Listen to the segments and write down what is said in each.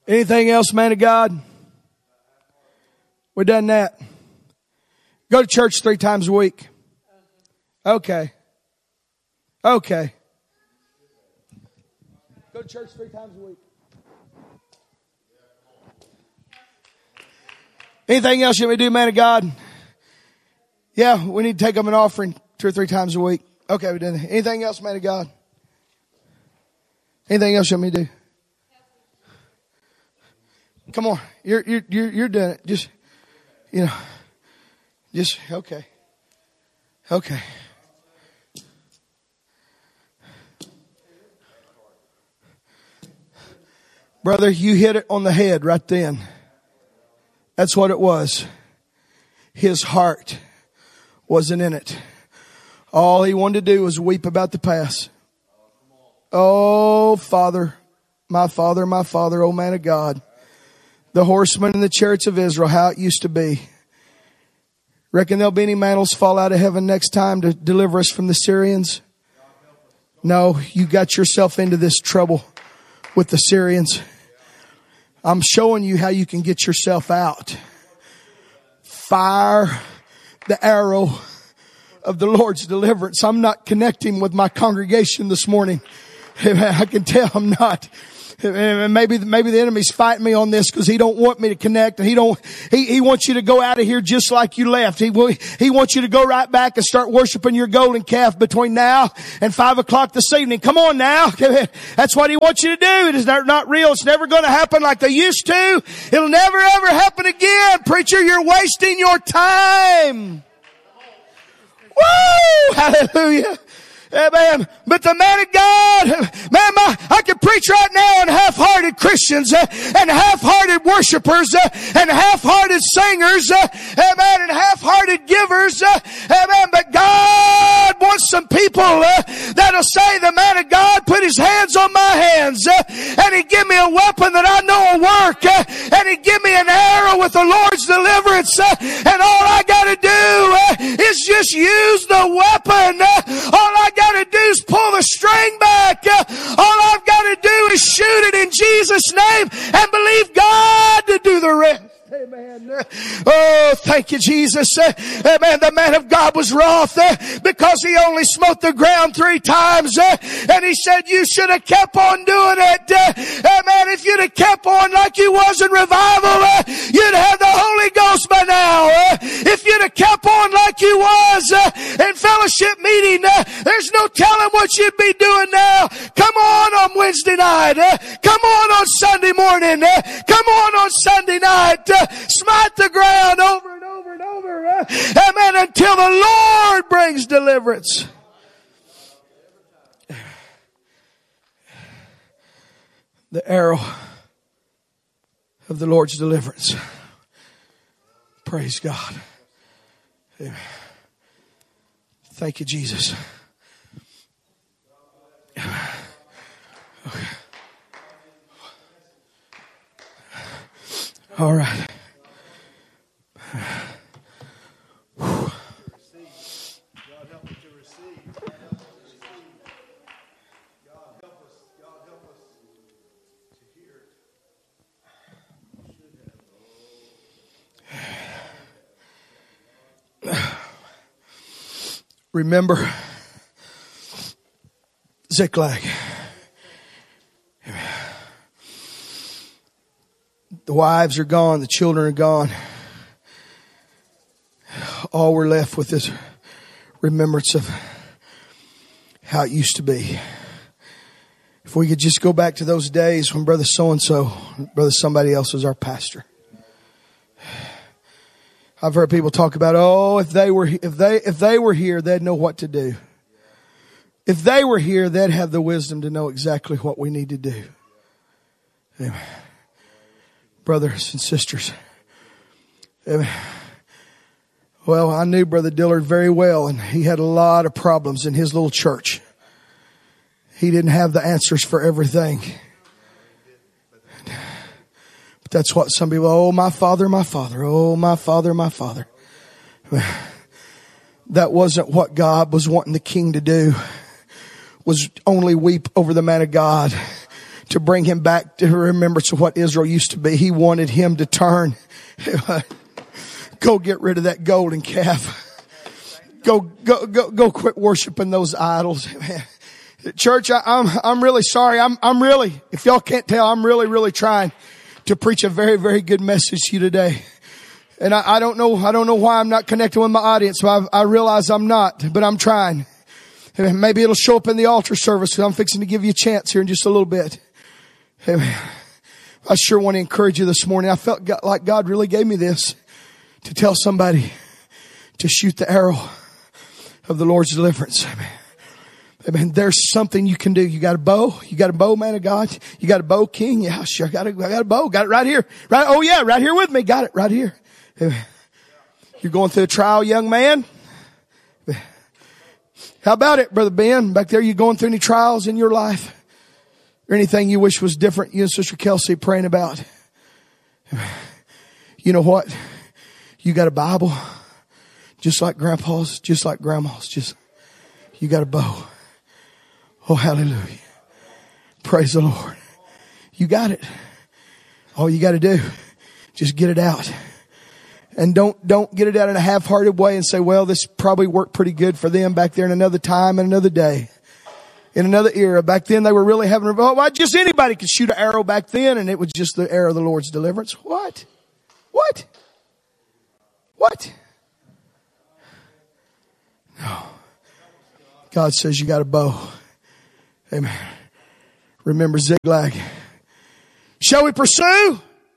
Anything else, man of God? We've done that. Go to church 3 times a week. Okay. Okay. Go to church 3 times a week. Anything else you want me to do, man of God? Yeah, we need to take up an offering 2 or 3 times a week. Okay, we done that. Anything else, man of God? Anything else you want me to do? Come on, you're doing it. Just, okay. Okay. Brother, you hit it on the head right then. That's what it was. His heart wasn't in it. All he wanted to do was weep about the past. Oh, Father, my Father, oh man of God. The horsemen and the chariots of Israel, how it used to be. Reckon there'll be any mantles fall out of heaven next time to deliver us from the Syrians? No, you got yourself into this trouble with the Syrians. I'm showing you how you can get yourself out. Fire the arrow of the Lord's deliverance. I'm not connecting with my congregation this morning. I can tell I'm not. Maybe the enemy's fighting me on this because he don't want me to connect, and he wants you to go out of here just like you left. He wants you to go right back and start worshiping your golden calf between now and 5 o'clock this evening. Come on now. That's what he wants you to do. It is not real. It's never going to happen like they used to. It'll never ever happen again. Preacher, you're wasting your time. Woo! Hallelujah. Amen. But the man of God, man, I can preach right now on half-hearted Christians and half-hearted worshipers and half-hearted singers, amen, and half-hearted givers, amen. But God wants some people that'll say, the man of God put his hands on my hands and he give me a weapon that I know will work and he give me an arrow with the Lord's deliverance and all I gotta do is just use the weapon. All I gotta do is pull the string back. All I've gotta do is shoot it in Jesus' name and believe God to do the rest. Amen. Oh, thank you, Jesus. Amen. The man of God was wroth because he only smote the ground 3 times. And he said, you should have kept on doing it. Amen. If you'd have kept on like you was in revival, you'd have the Holy Ghost by now. If you'd have kept on like you was in fellowship meeting, there's no telling what you'd be doing now. Come on Wednesday night. Come on Sunday morning. Come on Sunday night. Smite the ground over and over and over. Amen. Until the Lord brings deliverance. The arrow of the Lord's deliverance. Praise God. Amen. Thank you, Jesus. Okay. All right. Remember Ziklag. The wives are gone. The children are gone. All we're left with is remembrance of how it used to be. If we could just go back to those days when brother so-and-so, brother somebody else was our pastor. I've heard people talk about, if they were here, they'd know what to do. If they were here, they'd have the wisdom to know exactly what we need to do. Amen. Brothers and sisters. Amen. Well, I knew Brother Dillard very well, and he had a lot of problems in his little church. He didn't have the answers for everything. But that's what some people, oh, my father, oh, my father, my father. That wasn't what God was wanting the king to do, was only weep over the man of God to bring him back to remembrance of what Israel used to be. He wanted him to turn. Go get rid of that golden calf. Go quit worshiping those idols. Church, I'm really sorry. I'm really, if y'all can't tell, I'm really trying to preach a very, very good message to you today. And I don't know why I'm not connecting with my audience. I realize I'm not, but I'm trying. Maybe it'll show up in the altar service, because I'm fixing to give you a chance here in just a little bit. I sure want to encourage you this morning. I felt like God really gave me this to tell somebody to shoot the arrow of the Lord's deliverance. Amen. There's something you can do. You got a bow? You got a bow, man of God? You got a bow, King? Yeah, sure. I got a bow. Got it right here. Right. Oh yeah, right here with me. Got it right here. Amen. You're going through a trial, young man? How about it, Brother Ben? Back there, you going through any trials in your life? Or anything you wish was different? You and Sister Kelsey praying about? You know what? You got a Bible. Just like Grandpa's, just like Grandma's. You got a bow. Oh, hallelujah. Praise the Lord. You got it. All you got to do, just get it out. And don't get it out in a half-hearted way and say, well, this probably worked pretty good for them back there in another time and another day. In another era. Back then they were really having, just anybody could shoot an arrow back then, and it was just the arrow of the Lord's deliverance. What? No. God says you got a bow. Amen. Remember Ziklag. Shall we pursue?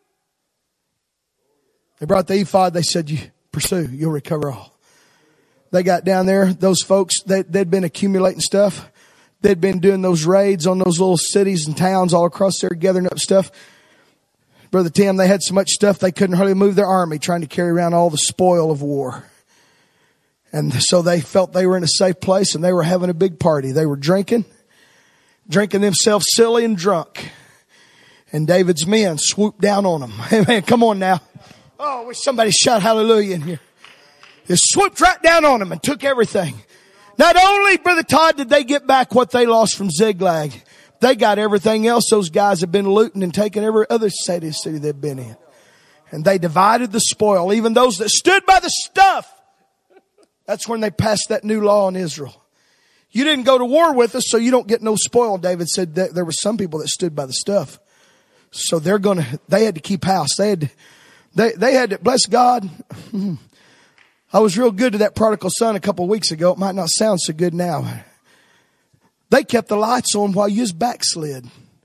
They brought the ephod. They said, you pursue, you'll recover all. They got down there. Those folks, they'd been accumulating stuff. They'd been doing those raids on those little cities and towns all across there, gathering up stuff. Brother Tim, they had so much stuff they couldn't hardly move their army, trying to carry around all the spoil of war. And so they felt they were in a safe place, and they were having a big party. They were drinking themselves silly and drunk. And David's men swooped down on them. Amen. Come on now. Oh, I wish somebody shout hallelujah in here. They swooped right down on them and took everything. Not only, Brother Todd, did they get back what they lost from Ziklag, they got everything else those guys have been looting and taking every other city they've been in. And they divided the spoil, even those that stood by the stuff. That's when they passed that new law in Israel. You didn't go to war with us, so you don't get no spoil. David said that there were some people that stood by the stuff. So they had to keep house. They had to, bless God. I was real good to that prodigal son a couple of weeks ago. It might not sound so good now. They kept the lights on while you was backslid.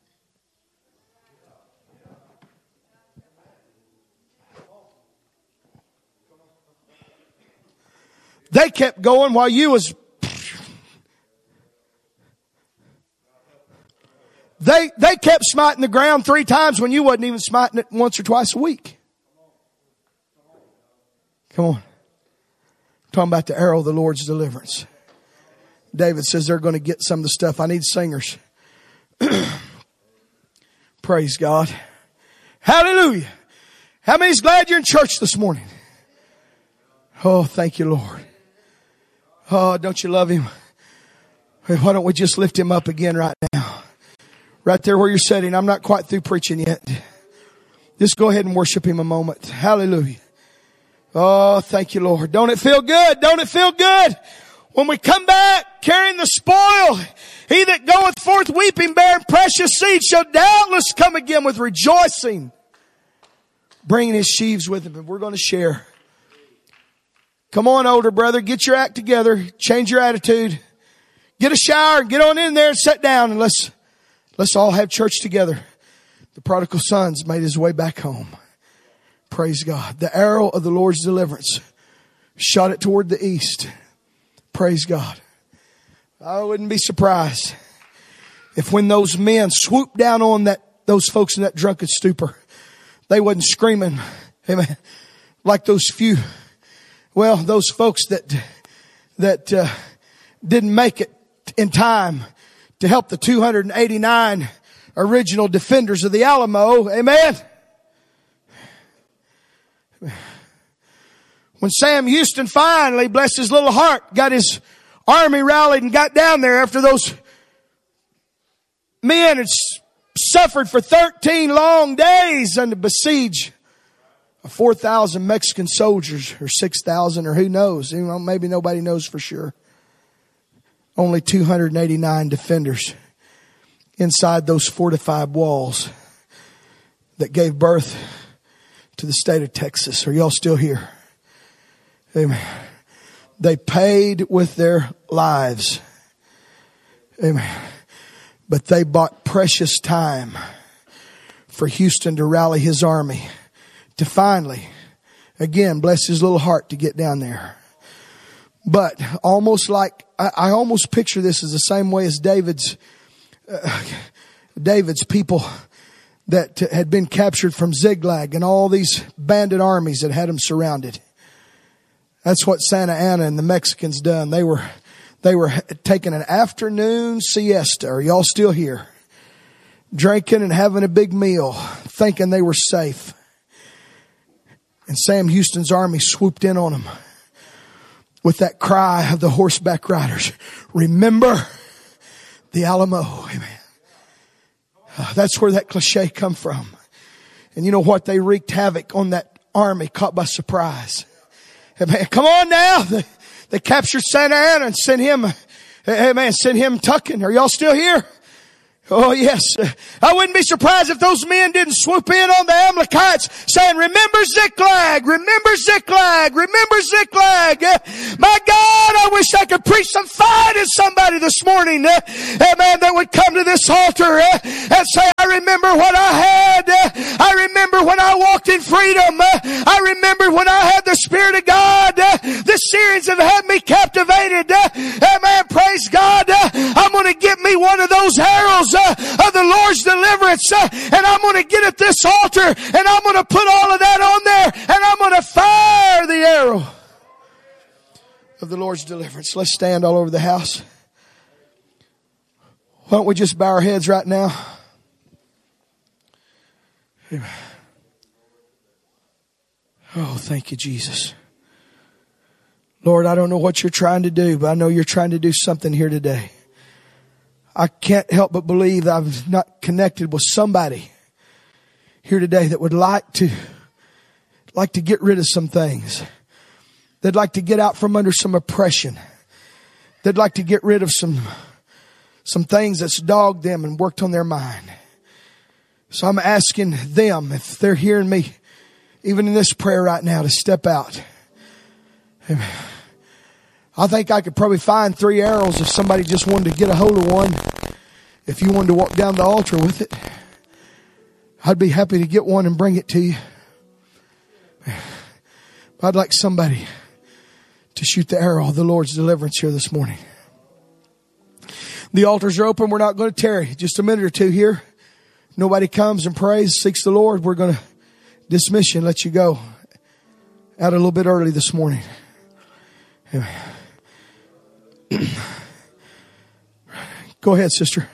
They kept going while you was... They kept smiting the ground 3 times when you wasn't even smiting it once or twice a week. Come on. I'm talking about the arrow of the Lord's deliverance. David says they're going to get some of the stuff. I need singers. Praise God. Hallelujah. How many's glad you're in church this morning? Oh, thank you, Lord. Oh, don't you love him? Why don't we just lift him up again right now? Right there where you're sitting. I'm not quite through preaching yet. Just go ahead and worship him a moment. Hallelujah. Oh, thank you, Lord. Don't it feel good? Don't it feel good? When we come back carrying the spoil, he that goeth forth weeping, bearing precious seed, shall doubtless come again with rejoicing, bringing his sheaves with him. And we're going to share. Come on, older brother, get your act together. Change your attitude. Get a shower, get on in there and sit down, and let's all have church together. The prodigal son's made his way back home. Praise God. The arrow of the Lord's deliverance shot it toward the east. Praise God. I wouldn't be surprised if when those men swooped down on those folks in that drunken stupor, they wasn't screaming, amen, like those folks that didn't make it in time to help the 289 original defenders of the Alamo. Amen. When Sam Houston finally, bless his little heart, got his army rallied and got down there after those men had suffered for 13 long days under besiege of 4,000 Mexican soldiers, or 6,000, or who knows. Maybe nobody knows for sure. Only 289 defenders inside those fortified walls that gave birth to the state of Texas. Are y'all still here? Amen. They paid with their lives. Amen. But they bought precious time for Houston to rally his army to finally, again, bless his little heart to get down there. But almost like, I almost picture this as the same way as David's people that had been captured from Ziklag and all these bandit armies that had them surrounded. That's what Santa Anna and the Mexicans done. They were taking an afternoon siesta. Are y'all still here? Drinking and having a big meal, thinking they were safe. And Sam Houston's army swooped in on them with that cry of the horseback riders. Remember the Alamo. Amen. That's where that cliche come from. And you know what? They wreaked havoc on that army caught by surprise. Amen. Come on now. They captured Santa Anna and sent him tucking. Are y'all still here? Oh yes. I wouldn't be surprised if those men didn't swoop in on the Amalekites saying, remember Ziklag, remember Ziklag, remember Ziklag. My God, I wish I could preach some fire to somebody this morning. Amen, that would come to this altar and say, I remember what I had. I remember when I walked in freedom. I remember when I had the Spirit of God. The Syrians have had me captivated. Amen, praise God. I'm going to get me one of those arrows of the Lord's deliverance, and I'm going to get at this altar, and I'm going to put all of that on there, and I'm going to fire the arrow of the Lord's deliverance. Let's stand all over the house. Why don't we just bow our heads right now? Amen. Oh, thank you, Jesus. Lord, I don't know what you're trying to do, but I know you're trying to do something here today. I can't help but believe that I've not connected with somebody here today that would like to get rid of some things. They'd like to get out from under some oppression. They'd like to get rid of some things that's dogged them and worked on their mind. So I'm asking them, if they're hearing me, even in this prayer right now, to step out. Amen. I think I could probably find 3 arrows if somebody just wanted to get a hold of one. If you wanted to walk down the altar with it, I'd be happy to get one and bring it to you. I'd like somebody to shoot the arrow of the Lord's deliverance here this morning. The altars are open. We're not going to tarry. Just a minute or two here. Nobody comes and prays, seeks the Lord. We're going to dismiss you and let you go out a little bit early this morning. Amen. Go ahead, sister.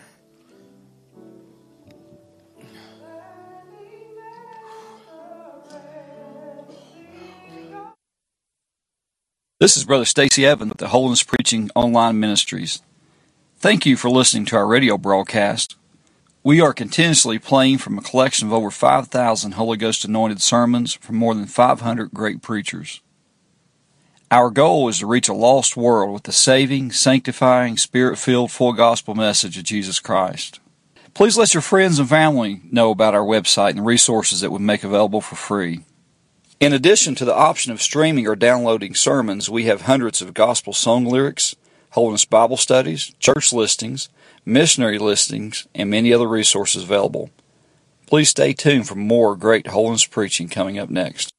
This is Brother Stacy Evans with the Holiness Preaching Online Ministries. Thank you for listening to our radio broadcast. We are continuously playing from a collection of over 5,000 Holy Ghost anointed sermons from more than 500 great preachers. Our goal is to reach a lost world with the saving, sanctifying, Spirit-filled, full gospel message of Jesus Christ. Please let your friends and family know about our website and the resources that we make available for free. In addition to the option of streaming or downloading sermons, we have hundreds of gospel song lyrics, Holiness Bible studies, church listings, missionary listings, and many other resources available. Please stay tuned for more great holiness preaching coming up next.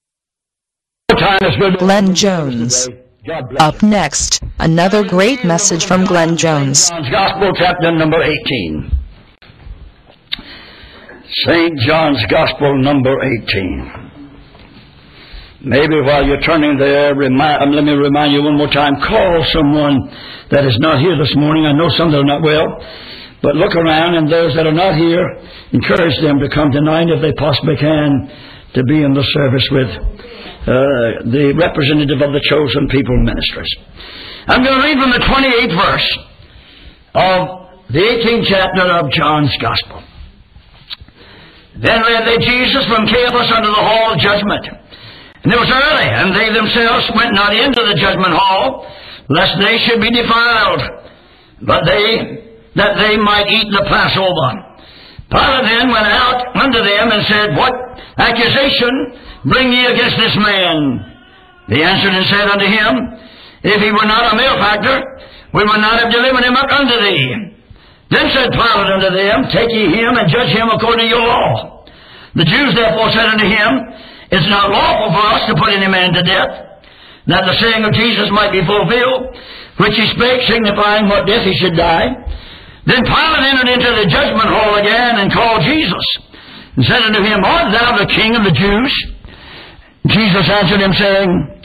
Glenn Jones. Up next, another great message from Glenn Jones. John's Gospel, chapter number 18. St. John's Gospel, number 18. Maybe while you're turning there, let me remind you one more time, call someone that is not here this morning. I know some that are not well, but look around, and those that are not here, encourage them to come tonight if they possibly can, to be in the service with the representative of the Chosen People Ministries. I'm going to read from the 28th verse of the 18th chapter of John's Gospel. Then led they Jesus from Caiaphas unto the hall of judgment. And it was early, and they themselves went not into the judgment hall, lest they should be defiled, but that they might eat the Passover. Pilate then went out unto them and said, What accusation bring ye against this man? They answered and said unto him, If he were not a malefactor, we would not have delivered him up unto thee. Then said Pilate unto them, Take ye him and judge him according to your law. The Jews therefore said unto him, It's not lawful for us to put any man to death, that the saying of Jesus might be fulfilled, which he spake, signifying what death he should die. Then Pilate entered into the judgment hall again, and called Jesus, and said unto him, Art thou the king of the Jews? Jesus answered him, saying,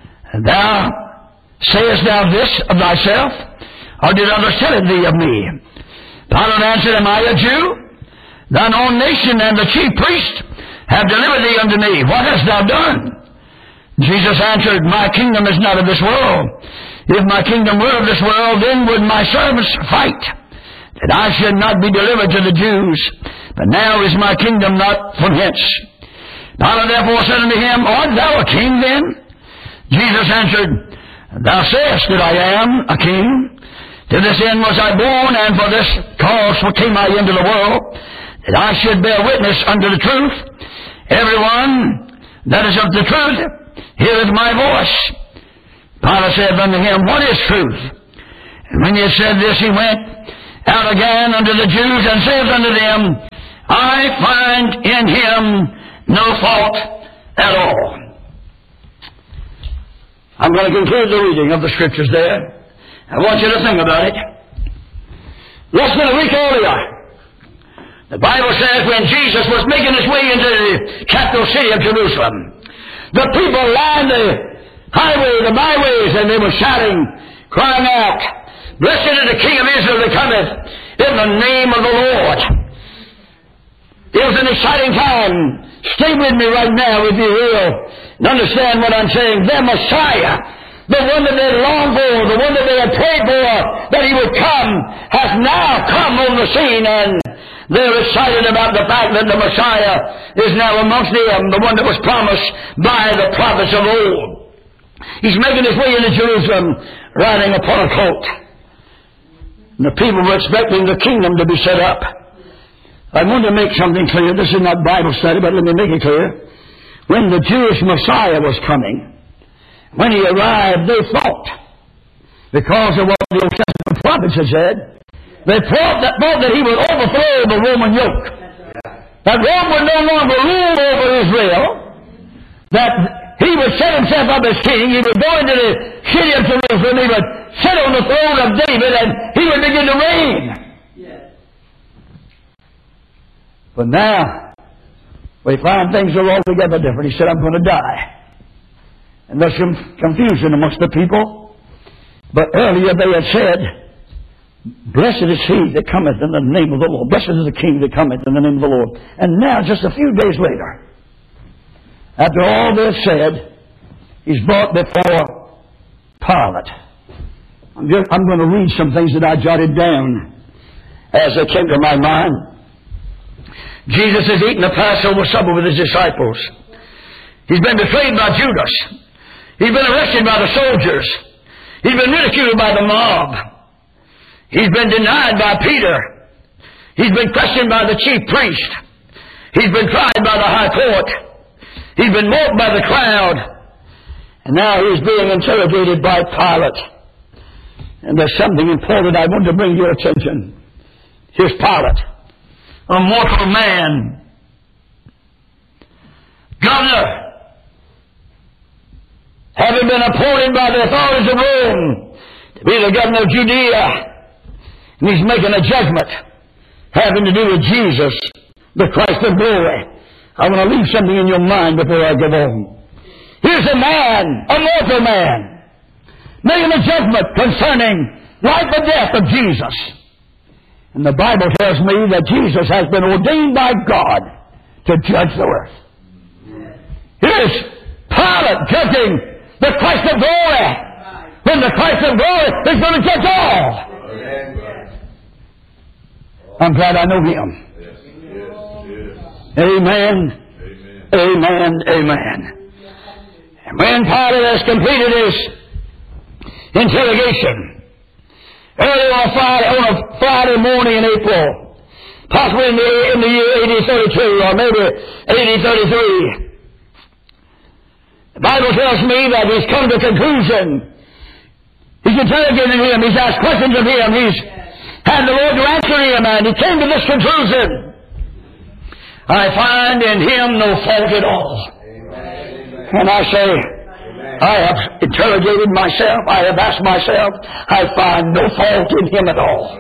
Sayest thou this of thyself, or did others tell it thee of me? Pilate answered, Am I a Jew? Thine own nation and the chief priest have delivered thee unto me. What hast thou done? Jesus answered, My kingdom is not of this world. If my kingdom were of this world, then would my servants fight, that I should not be delivered to the Jews. But now is my kingdom not from hence. Pilate therefore said unto him, Art thou a king then? Jesus answered, Thou sayest that I am a king. To this end was I born, and for this cause came I into the world, that I should bear witness unto the truth. Everyone that is of the truth heareth my voice. Pilate said unto him, What is truth? And when he had said this, he went out again unto the Jews, and saith unto them, I find in him no fault at all. I'm going to conclude the reading of the Scriptures there. I want you to think about it. Less than a week earlier, the Bible says when Jesus was making his way into the capital city of Jerusalem, the people lined the highway, the byways, and they were shouting, crying out, Blessed is the King of Israel that cometh in the name of the Lord. It was an exciting time. Stay with me right now if you will, and understand what I'm saying. Their Messiah, the one that they longed for, the one that they had prayed for, that he would come, has now come on the scene, and they're excited about the fact that the Messiah is now amongst them, the one that was promised by the prophets of old. He's making his way into Jerusalem, riding upon a colt. And the people were expecting the kingdom to be set up. I want to make something clear. This is not Bible study, but let me make it clear. When the Jewish Messiah was coming, when he arrived, they thought, because of what the Old Testament prophets had said, they thought that he would overthrow the Roman yoke. That Rome would no longer rule over Israel. That he would set himself up as king. He would go into the city of Jerusalem. He would sit on the throne of David, and he would begin to reign. But now, we find things are altogether different. He said, I'm going to die. And there's some confusion amongst the people. But earlier they had said, Blessed is he that cometh in the name of the Lord. Blessed is the King that cometh in the name of the Lord. And now, just a few days later, after all this said, he's brought before Pilate. I'm going to read some things that I jotted down as they came to my mind. Jesus is eating the Passover supper with his disciples. He's been betrayed by Judas. He's been arrested by the soldiers. He's been ridiculed by the mob. He's been denied by Peter. He's been questioned by the chief priest. He's been tried by the high court. He's been mocked by the crowd. And now he's being interrogated by Pilate. And there's something important I want to bring to your attention. Here's Pilate, a mortal man, governor, having been appointed by the authorities of Rome to be the governor of Judea. And he's making a judgment having to do with Jesus, the Christ of glory. I want to leave something in your mind before I get on. Here's a man, a mortal man, making a judgment concerning life and death of Jesus. And the Bible tells me that Jesus has been ordained by God to judge the earth. Here's Pilate judging the Christ of glory, when the Christ of glory is going to judge all. I'm glad I know him. Amen. Amen. Amen. And when Pilate has completed his interrogation, early on a Friday morning in April, possibly in the year 1832 or maybe 1833, the Bible tells me that he's come to a conclusion. He's interrogated him. He's asked questions of him. He's had the Lord to answer him, and he came to this conclusion. I find in him no fault at all. And I say, I have interrogated myself. I have asked myself. I find no fault in him at all.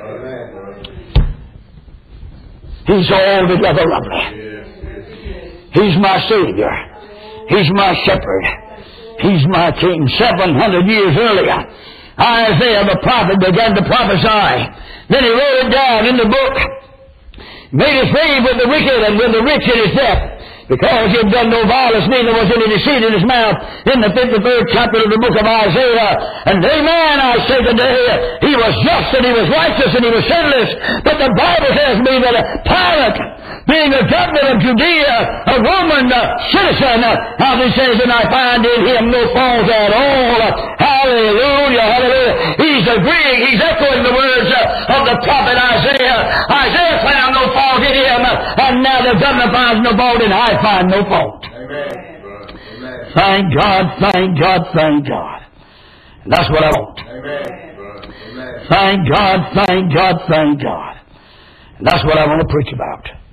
He's altogether lovely. He's my Savior. He's my Shepherd. He's my King. 700 years earlier, Isaiah the prophet began to prophesy. Then he wrote it down in the book. Made his grave with the wicked and with the rich in his death, because he had done no violence, neither was any deceit in his mouth, in the 53rd chapter of the book of Isaiah. And amen, I say today, he was just and he was righteous and he was sinless. But the Bible tells me that Pilate, being a governor of Judea, a Roman citizen, how he says, and I find in him no fault at all. Hallelujah, hallelujah. He's agreeing, he's echoing the words of the prophet Isaiah. Isaiah found no fault in him, and now the governor finds no fault, and I find no fault. Amen. Thank God, thank God, thank God. And that's what I want. Amen. Thank God, thank God, thank God. And that's what I want to preach about.